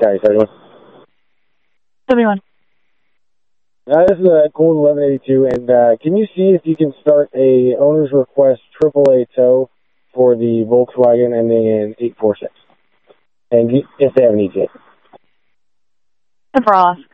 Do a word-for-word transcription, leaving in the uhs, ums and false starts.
Guys, everyone. seventy-one. Uh, this is a Gold eleven eighty-two, and uh, can you see if you can start a owner's request triple A tow for the Volkswagen ending in eight four six? And if they have an E T A. The Frost.